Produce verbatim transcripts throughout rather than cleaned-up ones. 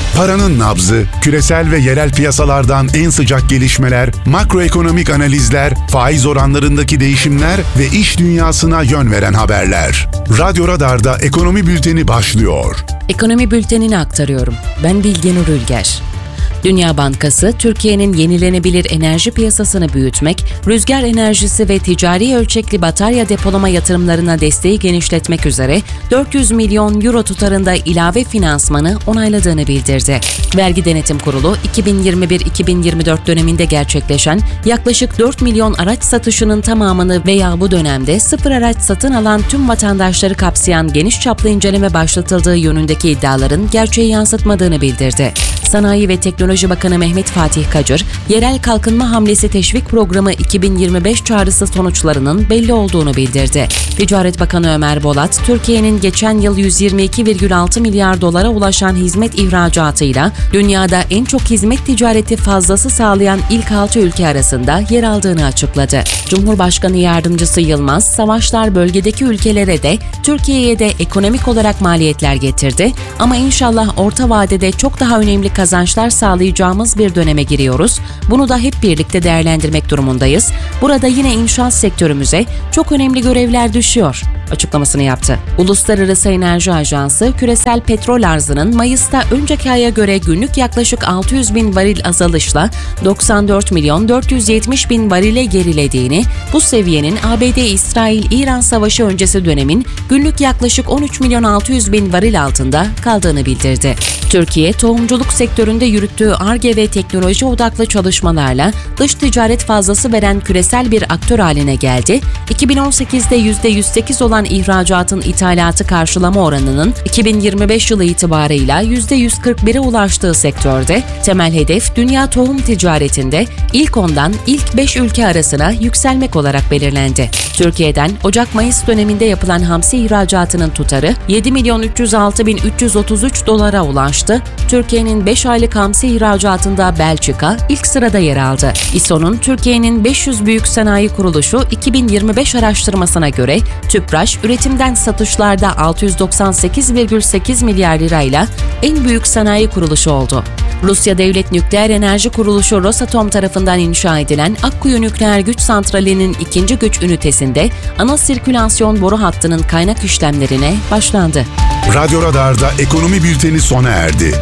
Paranın nabzı, küresel ve yerel piyasalardan en sıcak gelişmeler, makroekonomik analizler, faiz oranlarındaki değişimler ve iş dünyasına yön veren haberler. Radyo Radar'da Ekonomi Bülteni başlıyor. Ekonomi Bülteni'ni aktarıyorum. Ben Bilge Nur Ülger. Dünya Bankası, Türkiye'nin yenilenebilir enerji piyasasını büyütmek, rüzgar enerjisi ve ticari ölçekli batarya depolama yatırımlarına desteği genişletmek üzere dört yüz milyon euro tutarında ilave finansmanı onayladığını bildirdi. Vergi Denetim Kurulu, iki bin yirmi bir iki bin yirmi dört döneminde gerçekleşen yaklaşık dört milyon araç satışının tamamını veya bu dönemde sıfır araç satın alan tüm vatandaşları kapsayan geniş çaplı inceleme başlatıldığı yönündeki iddiaların gerçeği yansıtmadığını bildirdi. Sanayi ve Teknoloji Bakanı Mehmet Fatih Kacır, Yerel Kalkınma Hamlesi Teşvik Programı iki bin yirmi beş çağrısı sonuçlarının belli olduğunu bildirdi. Ticaret Bakanı Ömer Bolat, Türkiye'nin geçen yıl yüz yirmi iki virgül altı milyar dolara ulaşan hizmet ihracatıyla dünyada en çok hizmet ticareti fazlası sağlayan ilk altı ülke arasında yer aldığını açıkladı. Cumhurbaşkanı Yardımcısı Yılmaz, savaşlar bölgedeki ülkelere de Türkiye'ye de ekonomik olarak maliyetler getirdi ama inşallah orta vadede çok daha önemli kazançlar sağlayacağımız bir döneme giriyoruz. Bunu da hep birlikte değerlendirmek durumundayız. Burada yine inşaat sektörümüze çok önemli görevler düşüyor açıklamasını yaptı. Uluslararası Enerji Ajansı, küresel petrol arzının Mayıs'ta önceki aya göre günlük yaklaşık altı yüz bin varil azalışla doksan dört milyon dört yüz yetmiş bin varile gerilediğini, bu seviyenin A B D-İsrail-İran savaşı öncesi dönemin günlük yaklaşık on üç milyon altı yüz bin varil altında kaldığını bildirdi. Türkiye, tohumculuk sektöründe yürüttüğü Ar-Ge ve teknoloji odaklı çalışmalarla dış ticaret fazlası veren küresel bir aktör haline geldi. iki bin on sekizde yüzde yüz sekiz olan ihracatın ithalatı karşılama oranının iki bin yirmi beş yılı itibarıyla yüzde yüz kırk bire ulaştığı sektörde temel hedef dünya tohum ticaretinde ilk ondan ilk beş ülke arasına yükselmek olarak belirlendi. Türkiye'den Ocak-Mayıs döneminde yapılan hamsi ihracatının tutarı yedi milyon üç yüz altı bin üç yüz otuz üç dolara ulaştı. Türkiye'nin beş aylık hamsi ihracatında Belçika ilk sırada yer aldı. İ S O'nun Türkiye'nin beş yüz büyük sanayi kuruluşu iki bin yirmi beş araştırmasına göre Tüpraş, üretimden satışlarda altı yüz doksan sekiz virgül sekiz milyar lirayla en büyük sanayi kuruluşu oldu. Rusya Devlet Nükleer Enerji Kuruluşu Rosatom tarafından inşa edilen Akkuyu Nükleer Güç Santrali'nin ikinci güç ünitesinde ana sirkülasyon boru hattının kaynak işlemlerine başlandı. Radyo Radar'da Ekonomi Bülteni sona erdi.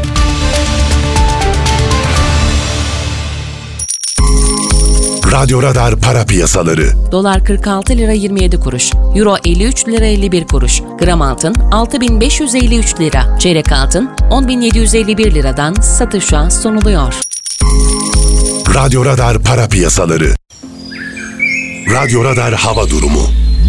Radyo Radar para piyasaları. Dolar kırk altı lira yirmi yedi kuruş, Euro elli üç lira elli bir kuruş, gram altın altı bin beş yüz elli üç lira, çeyrek altın on bin yedi yüz elli bir liradan satışa sunuluyor. Radyo Radar para piyasaları. Radyo Radar hava durumu.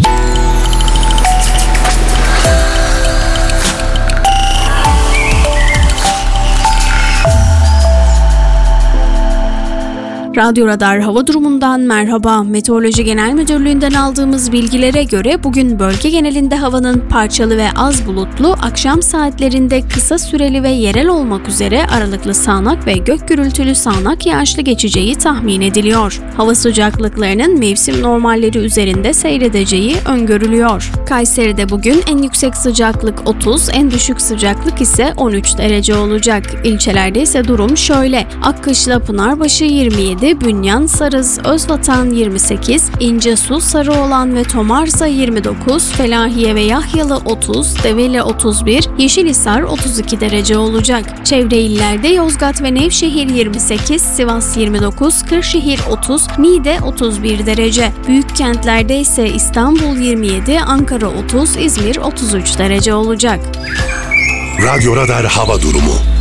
Radyo Radar hava durumundan merhaba. Meteoroloji Genel Müdürlüğü'nden aldığımız bilgilere göre bugün bölge genelinde havanın parçalı ve az bulutlu, akşam saatlerinde kısa süreli ve yerel olmak üzere aralıklı sağanak ve gök gürültülü sağanak yağışlı geçeceği tahmin ediliyor. Hava sıcaklıklarının mevsim normalleri üzerinde seyredeceği öngörülüyor. Kayseri'de bugün en yüksek sıcaklık otuz, en düşük sıcaklık ise on üç derece olacak. İlçelerde ise durum şöyle: Akkışla Pınarbaşı yirmi yedi, Bünyan, Sarız, Özvatan yirmi sekiz, İncesu, Sarıoğlan ve Tomarza yirmi dokuz, Felahiye ve Yahyalı otuz, Develi otuz bir, Yeşilhisar otuz iki derece olacak. Çevre illerde Yozgat ve Nevşehir yirmi sekiz, Sivas yirmi dokuz, Kırşehir otuz, Niğde otuz bir derece. Büyük kentlerde ise İstanbul yirmi yedi, Ankara otuz, İzmir otuz üç derece olacak. Radyo Radar hava durumu.